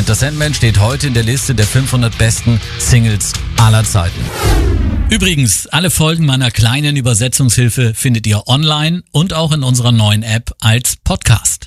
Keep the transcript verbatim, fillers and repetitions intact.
Enter Sandman steht heute in der Liste der fünfhundert besten Singles aller Zeiten. Übrigens, alle Folgen meiner kleinen Übersetzungshilfe findet ihr online und auch in unserer neuen App als Podcast.